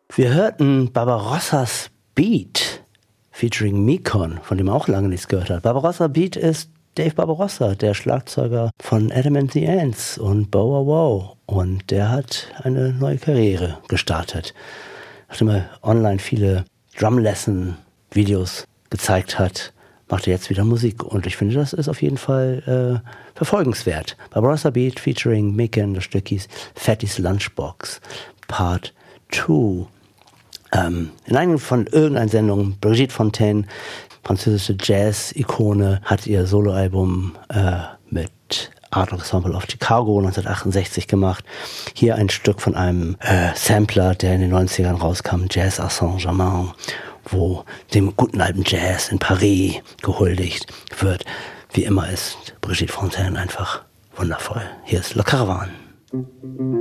Wir hörten Barbarossas Beat featuring Mekon, von dem man auch lange nichts gehört hat. Barbarossa Beat ist Dave Barbarossa, der Schlagzeuger von Adam and the Ants und Bow Wow Wow. Und der hat eine neue Karriere gestartet. Nachdem er online viele Drum-Lesson-Videos gezeigt hat, macht er jetzt wieder Musik. Und ich finde, das ist auf jeden Fall verfolgenswert. Barbarossa Beat featuring Mekon, das Stück hieß Fatty's Lunchbox Part 2. In einer von irgendeiner Sendung, Brigitte Fontaine, französische Jazz-Ikone, hat ihr Soloalbum mit Art Ensemble of Chicago 1968 gemacht. Hier ein Stück von einem Sampler, der in den 90ern rauskam, Jazz à Saint-Germain, wo dem guten alten Jazz in Paris gehuldigt wird. Wie immer ist Brigitte Fontaine einfach wundervoll. Hier ist Le Caravan.